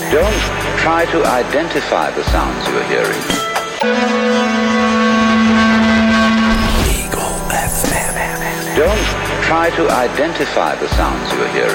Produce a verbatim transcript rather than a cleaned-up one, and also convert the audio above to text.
Don't try to identify the sounds you are hearing. Eagle F M. Don't try to identify the sounds you are hearing.